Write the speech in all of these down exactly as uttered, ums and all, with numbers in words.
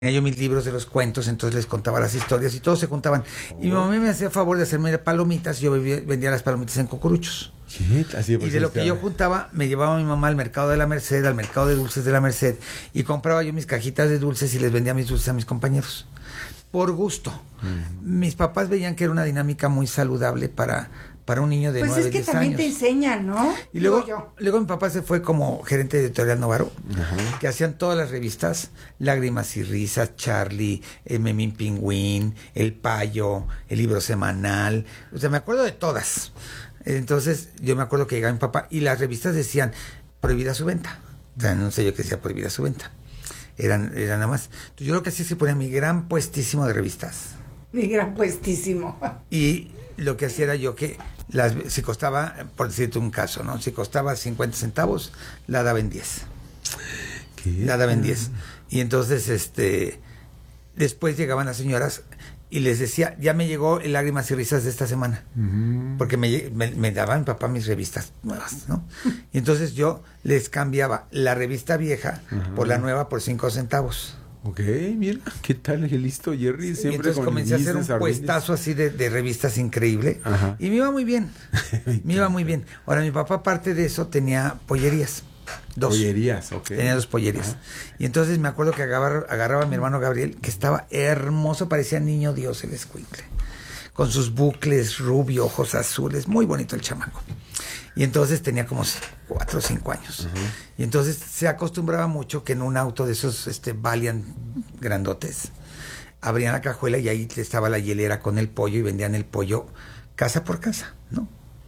Tenía yo mis libros de los cuentos, entonces les contaba las historias y todos se contaban. Y mi mamá me hacía favor de hacerme palomitas, yo vendía las palomitas en Cucuruchos. ¿Qué? Así de y de lo que yo juntaba, me llevaba mi mamá al mercado de la Merced, al mercado de dulces de la Merced, y compraba yo mis cajitas de dulces y les vendía mis dulces a mis compañeros. Por gusto. Uh-huh. Mis papás veían que era una dinámica muy saludable para... para un niño de pues nueve, diez años. Pues es que años. también te enseñan, ¿no? Y luego, yo. luego mi papá se fue como gerente de Editorial Novaro, uh-huh. que hacían todas las revistas, Lágrimas y Risas, Charlie, eh, Memín Pingüín, El Payo, El Libro Semanal, o sea, me acuerdo de todas. Entonces, yo me acuerdo que llegaba mi papá y las revistas decían, prohibida su venta. O sea, no sé yo qué decía prohibida su venta. Eran, eran nada más. Entonces, yo creo que así se ponía mi gran puestísimo de revistas. Mi gran puestísimo. Y lo que hacía era yo que las, si costaba, por decirte un caso, ¿no? Si costaba cincuenta centavos, la daba en diez. ¿Qué? La daba en diez. Y entonces, este, después llegaban las señoras y les decía, ya me llegó el Lágrimas y Risas de esta semana. Uh-huh. Porque me, me, me daba mi papá mis revistas nuevas, ¿no? Y entonces yo les cambiaba la revista vieja uh-huh. por la nueva por cinco centavos. Ok, mira, ¿qué tal? Qué listo, Jerry. Sí, siempre entonces con comencé a hacer un puestazo así de, de revistas increíble. Ajá. Y me iba muy bien. me iba muy bien. Ahora, mi papá, aparte de eso, tenía pollerías. Dos. Pollerías, ok. Tenía dos pollerías. Ajá. Y entonces me acuerdo que agarraba, agarraba a mi hermano Gabriel, que estaba hermoso, parecía niño Dios el escuincle. Con sus bucles rubio, ojos azules, muy bonito el chamaco. Y entonces tenía como cuatro o cinco años. Uh-huh. Y entonces se acostumbraba mucho que en un auto de esos este, Valiant grandotes, abrían la cajuela y ahí estaba la hielera con el pollo y vendían el pollo casa por casa, ¿no?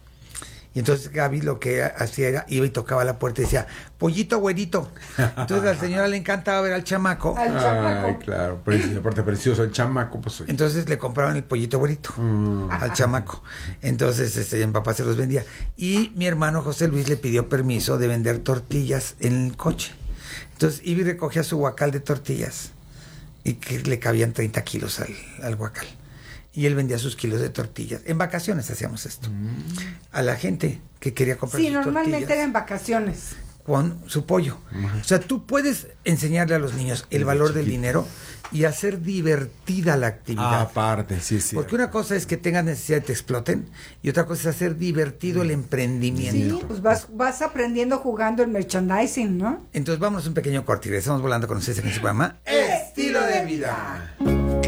Y entonces Gaby lo que hacía era, iba y tocaba la puerta y decía, pollito güerito. Entonces a la señora le encantaba ver al chamaco. Al chamaco. Ay, claro, Preci- aparte precioso, el chamaco. Pues, entonces le compraban el pollito güerito mm. al chamaco. Entonces este, mi papá se los vendía. Y mi hermano José Luis le pidió permiso de vender tortillas en el coche. Entonces iba y recogía su guacal de tortillas y que le cabían treinta kilos al, al guacal. Y él vendía sus kilos de tortillas. En vacaciones hacíamos esto. Mm. A la gente que quería comprar sí, sus tortillas. Sí, normalmente era en vacaciones. Con su pollo. Uh-huh. O sea, tú puedes enseñarle a los niños el valor chiquito. del dinero y hacer divertida la actividad. Ah, aparte, sí, sí. Porque una cosa es que tengas necesidad de que te exploten y otra cosa es hacer divertido el emprendimiento. Sí, pues vas, vas aprendiendo jugando el merchandising, ¿no? Entonces vámonos un pequeño corte y regresamos volando con ustedes en su programa Estilo de Vida.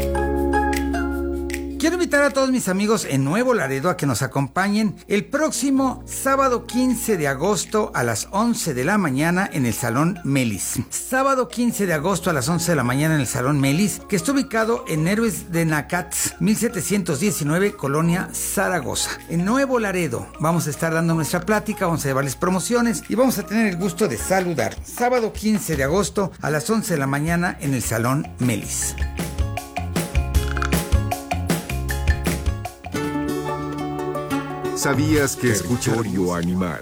Quiero invitar a todos mis amigos en Nuevo Laredo a que nos acompañen el próximo sábado quince de agosto a las once de la mañana en el Salón Melis. Sábado quince de agosto a las once de la mañana en el Salón Melis, que está ubicado en Héroes de Nacatz, mil setecientos diecinueve, Colonia Zaragoza. En Nuevo Laredo vamos a estar dando nuestra plática, vamos a llevarles promociones y vamos a tener el gusto de saludar. Sábado quince de agosto a las once de la mañana en el Salón Melis. ¿Sabías que territorio animal?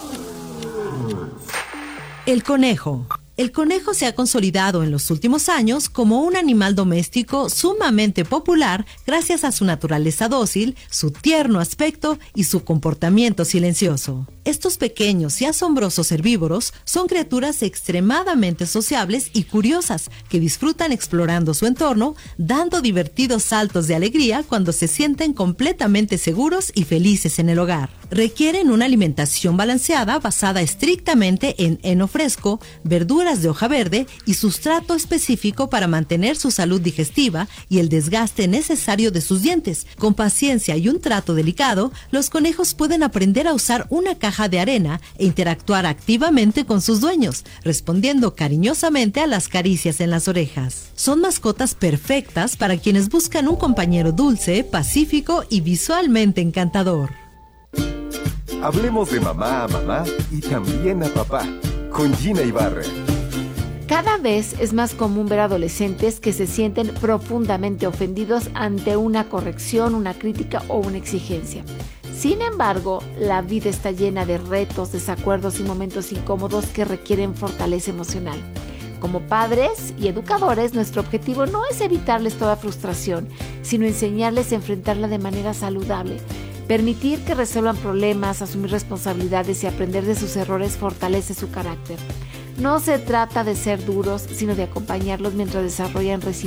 El conejo. El conejo se ha consolidado en los últimos años como un animal doméstico sumamente popular gracias a su naturaleza dócil, su tierno aspecto y su comportamiento silencioso. Estos pequeños y asombrosos herbívoros son criaturas extremadamente sociables y curiosas que disfrutan explorando su entorno, dando divertidos saltos de alegría cuando se sienten completamente seguros y felices en el hogar. Requieren una alimentación balanceada basada estrictamente en heno fresco, verduras de hoja verde y sustrato específico para mantener su salud digestiva y el desgaste necesario de sus dientes. Con paciencia y un trato delicado, los conejos pueden aprender a usar una caja de arena e interactuar activamente con sus dueños, respondiendo cariñosamente a las caricias en las orejas. Son mascotas perfectas para quienes buscan un compañero dulce, pacífico y visualmente encantador. Hablemos de mamá a mamá y también a papá, con Gina Ibarra. Cada vez es más común ver adolescentes que se sienten profundamente ofendidos ante una corrección, una crítica o una exigencia. Sin embargo, la vida está llena de retos, desacuerdos y momentos incómodos que requieren fortaleza emocional. Como padres y educadores, nuestro objetivo no es evitarles toda frustración, sino enseñarles a enfrentarla de manera saludable. Permitir que resuelvan problemas, asumir responsabilidades y aprender de sus errores fortalece su carácter. No se trata de ser duros, sino de acompañarlos mientras desarrollan resiliencia